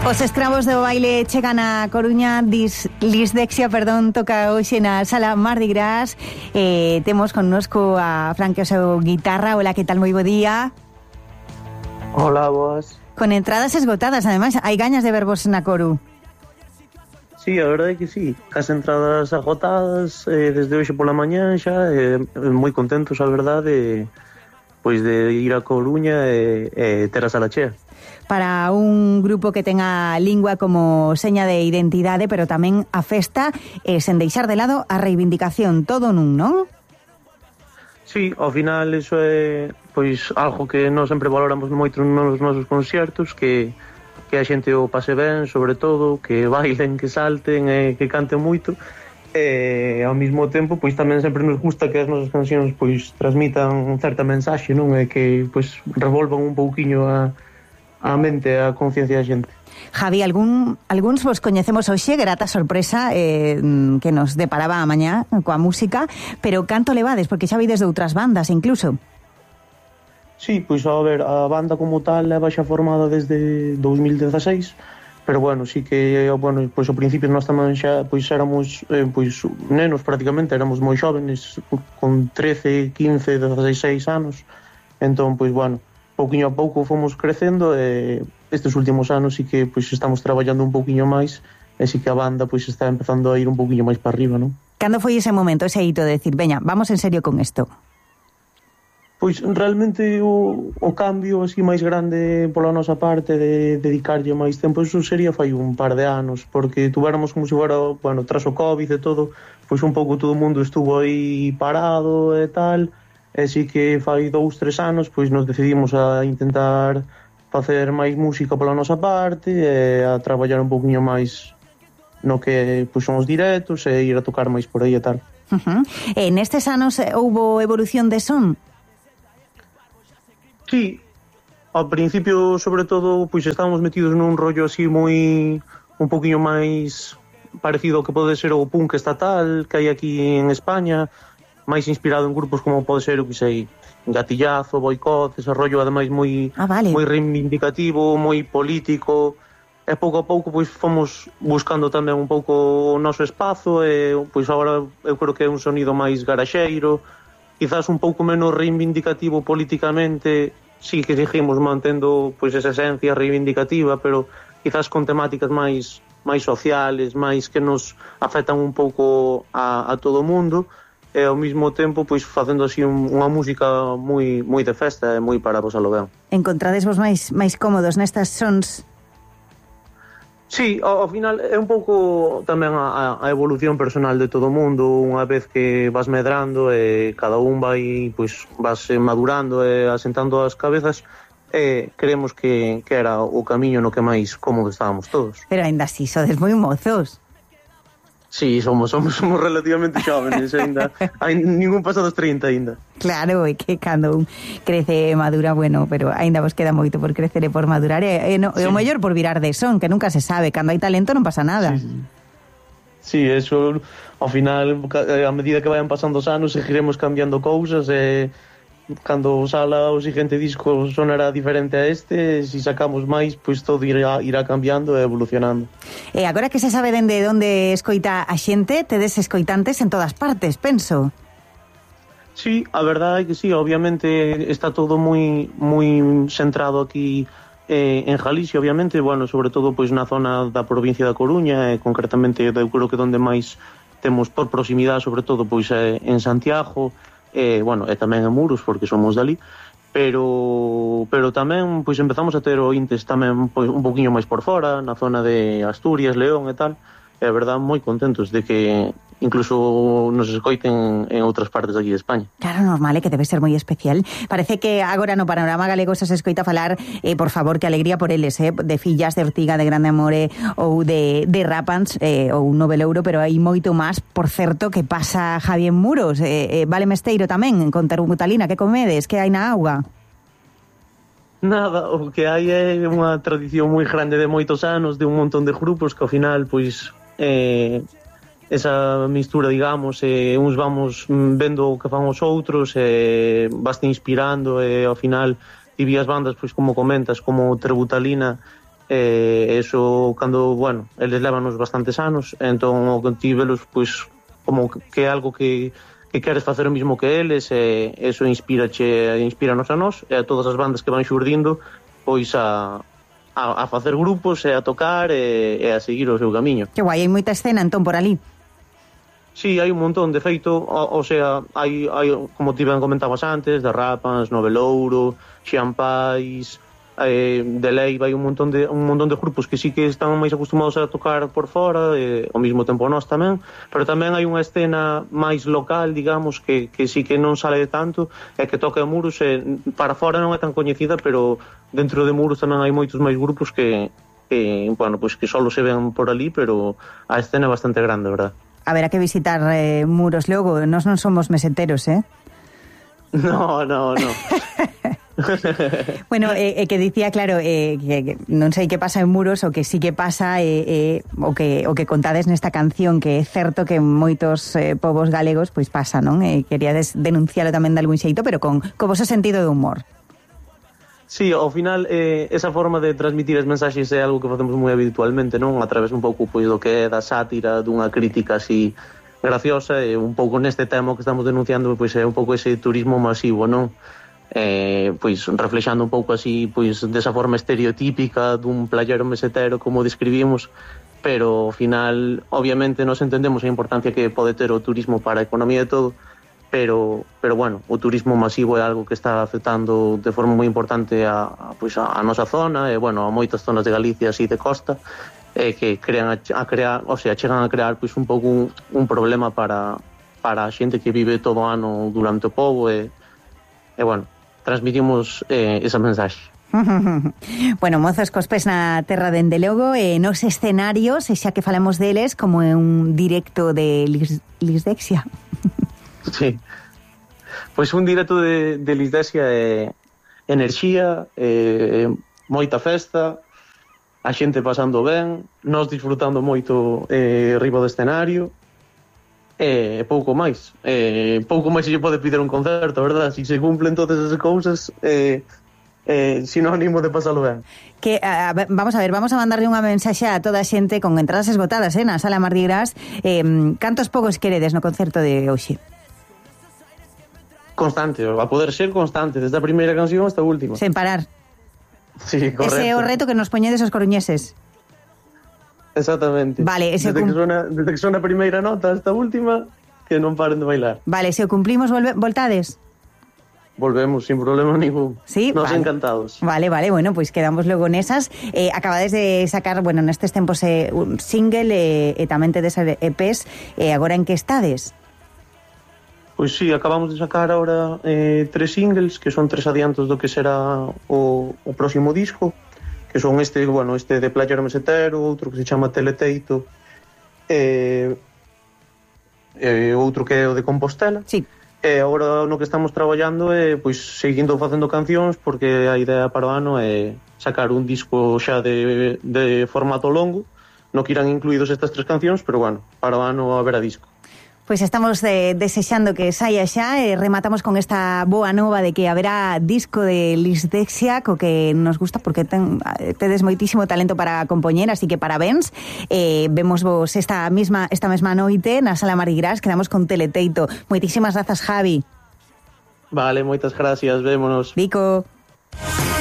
Os escravos do baile chegan a Coruña. Lisdexia, toca hoxe na Sala Mardi Gras. Temos connosco a Fran, que é o seu guitarra. Hola, que tal? Moi bo día. Hola, boas. Con entradas esgotadas, ademais, hai gañas de vervos na Coru. Sí, a verdade é que sí. As entradas agotadas desde hoxe pola mañá xa, moi contentos, a verdade, pois de ir a Coruña e ter a sala chea. Para un grupo que tenga lingua como seña de identidade, pero tamén a festa, sen deixar de lado a reivindicación, todo nun, non? Sí, ao final iso é pois algo que nós sempre valoramos moito nos nosos concertos, que a xente o pase ben, sobre todo, que bailen, que salten, que canten moito. Ao mesmo tempo, pois tamén sempre nos gusta que as nosas cancións pois transmitan certa mensaxe, non? E que pois revolvan un pouquiño a mente, a conciencia da xente. Javi, algúns vos coñecemos hoxe, grata sorpresa que nos deparaba a mañá coa música, pero canto levades, porque xa vides de outras bandas incluso. Sí, pois a ver, a banda como tal leva xa formada desde 2016, pero bueno, sí que, bueno, pois ao principio nós tamén xa pois éramos pois nenos prácticamente, éramos moi xóvenes, con 13, 15, 16 anos. Entón, pois bueno, pouquiño a pouco fomos crecendo e estes últimos anos sí que pois estamos traballando un pouquiño máis e sí que a banda pois está empezando a ir un pouquiño máis para arriba, non? Cando foi ese momento, ese hito de decir, veña, vamos en serio con isto? Pois realmente o cambio así máis grande pola nosa parte de dedicarlle máis tempo, eso sería fai un par de anos, porque tuvéramos como se fora, bueno, tras o COVID e todo, pois un pouco todo o mundo estuvo aí parado e tal. E si que fai 2-3 anos pois nos decidimos a intentar facer máis música pola nosa parte e a traballar un poquinho máis no que pois son os directos e ir a tocar máis por aí e tal. E nestes anos houbo evolución de son? Sí, ao principio sobre todo pois estábamos metidos nun rollo así moi un poquinho máis parecido ao que pode ser o punk estatal que hai aquí en España, máis inspirado en grupos como pode ser, o que sei, Gatillazo, Boicot, ese rollo ademais moi moi reivindicativo, moi político. E pouco a pouco pois fomos buscando tamén un pouco o noso espazo e pois agora eu creo que é un sonido máis garaxeiro, quizás un pouco menos reivindicativo políticamente, sí que seguimos mantendo pois esa esencia reivindicativa, pero quizás con temáticas máis sociales, máis que nos afectan un pouco a todo o mundo. E ao mesmo tempo pois facendo así unha música moi de festa e moi para pasalo ben. Encontrades vos máis cómodos nestas sons? Sí, ao final é un pouco tamén a evolución personal de todo o mundo, unha vez que vas medrando e cada un vai pois vas madurando e asentando as cabezas, creemos que era o camiño no que máis cómodo estábamos todos. Pero aínda así sodes moi mozos. Sí, somos relativamente xóvenes ainda. Hai ningún pasado os 30 ainda. Claro, é que cando un crece e madura, bueno, pero aínda vos queda moito por crecer e por madurar. E o mellor por virar de son, que nunca se sabe. Cando hai talento non pasa nada. Sí, eso, ao final, a medida que vayan pasando os anos, seguiremos cambiando cousas e cando sala o seguinte disco sonará diferente a este, se sacamos máis, pois todo irá cambiando e evolucionando. E agora que se sabe dende onde escoita a xente, tedes escoitantes en todas partes, penso. Sí, a verdade é que sí, obviamente está todo moi centrado aquí en Galicia, obviamente, bueno, sobre todo pois na zona da provincia da Coruña e concretamente eu creo que onde máis temos por proximidade, sobre todo pois en Santiago, bueno, e tamén en Muros, porque somos dali, pero tamén pois empezamos a ter ointes tamén pois un poquinho máis por fora, na zona de Asturias, León e tal, e a verdade moi contentos de que incluso nos escoiten en outras partes aquí de España. Claro, normal, que debe ser moi especial. Parece que agora no panorama galego se escoita falar, por favor, que alegría por eles, de Fillas, de Ortiga, de Grande Amore ou de Rapans ou Novelouro, pero hai moito máis, por certo, que pasa Javi en Muros, Vale Mesteiro tamén, con Terbutalina, que comedes, que hai na auga? Nada, o que hai é unha tradición moi grande de moitos anos, de un montón de grupos que ao final, pois, esa mistura, digamos, uns vamos vendo o que fan os outros, vaste inspirando e ao final ti vías bandas, pois como comentas, como Terbutalina, eso, cando, bueno, eles levanos bastantes anos, entón o contívelos, pois, como que é algo que queres facer o mismo que eles, eso inspíranos a nós, e a todas as bandas que van xurdindo, pois a facer grupos, e a tocar, e a seguir o seu camiño. Que guai, hai moita escena, entón, por ali. Sí, hai un montón, de feito, o sea, hai como ti ben comentabas antes, de Rapans, Novelouro, Xampais, de Leiva, hai un montón de grupos que sí que están máis acostumados a tocar por fora, ao mesmo tempo nós tamén, pero tamén hai unha escena máis local, digamos, que sí que non sale tanto, e que toca en Muros, para fora non é tan coñecida, pero dentro de Muros tamén hai moitos máis grupos que bueno, pues que solo se ven por ali, pero a escena é bastante grande, verdad? Haberá que visitar Muros logo, nós non somos meseteros, No. Bueno, que dicía, claro, que non sei que pasa en Muros, o que sí que pasa, o que contades nesta canción, que é certo que en moitos povos galegos pois pasa, non? Queríades denuncialo tamén de algún xeito, pero con voso sentido de humor. Sí, ao final esa forma de transmitir as mensaxes é algo que facemos moi habitualmente, non? A través un pouco pois do que é da sátira, dunha crítica así graciosa, e un pouco neste tema que estamos denunciando, pois é un pouco ese turismo masivo, non? Pois reflexando un pouco así, pois desa forma estereotípica dun playero mesetero como describimos, pero ao final obviamente nos entendemos a importancia que pode ter o turismo para a economía e todo, pero bueno, o turismo masivo é algo que está afectando de forma moi importante a nosa zona, e bueno, a moitas zonas de Galicia así de costa, que chegan a crear pois un pouco un problema para a xente que vive todo o ano durante o pobo, e bueno, transmitimos esa mensaxe. Bueno, mozos cos pés na terra dende logo, nos escenarios, e xa que falamos deles, como é un directo de Lisdexia. Sí, pois un directo de Lisdexia é enerxía, moita festa, a xente pasando ben, nós disfrutando moito riba do escenario, e pouco máis se lle pode pedir un concerto, verdad? Si se cumplen todas esas cousas, sinónimo de pasalo ben. Que, vamos a ver, vamos a mandarle unha mensaxe a toda a xente con entradas esgotadas, na Sala Mardi Gras. Cantos pogos queredes no concerto de hoxe? Constante, a poder ser constante, desde a primeira canción hasta a última. Sen parar. Sí, correcto. Ese é o reto que nos poñedes os coruñeses. Exactamente. Vale, desde que sona a primeira nota hasta a última, que non paren de bailar. Vale, se o cumplimos, voltades? Volvemos, sin problema ningún. Sí, nos vale. Encantados. Vale, bueno, pois quedamos logo nesas. Acabades de sacar, bueno, nestes tempos un single, e tamén tedes EPs, agora en que estades? Pois sí, acabamos de sacar ahora 3 singles, que son 3 adiantos do que será o próximo disco, que son este de Playero Mesetero, outro que se chama Teleteito, outro que é o de Compostela. Sí. E agora no que estamos traballando é pois seguindo facendo cancións, porque a idea para o ano é sacar un disco xa de formato longo, no que irán incluídos estas 3 cancións, pero bueno, para o ano haberá disco. Pois estamos desexando que saia xa, e rematamos con esta boa nova de que haberá disco de Lisdexia, co que nos gusta porque tedes moitísimo talento para compoñer, así que parabéns. Vemos vos esta mesma noite na Sala Mardi Gras, quedamos con Teleteito. Moitísimas grazas, Javi. Vale, moitas gracias, vémonos. Vico.